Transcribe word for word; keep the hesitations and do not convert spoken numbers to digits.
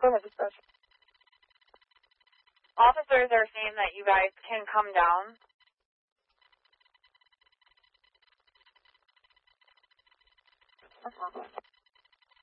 Go ahead, dispatch. Officers are saying that you guys can come down. Uh-huh.